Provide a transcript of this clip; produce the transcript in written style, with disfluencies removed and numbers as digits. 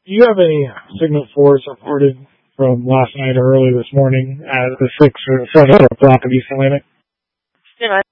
Do you have any signal force reported from last night or early this morning at the 6 or 7 o'clock of East Atlantic?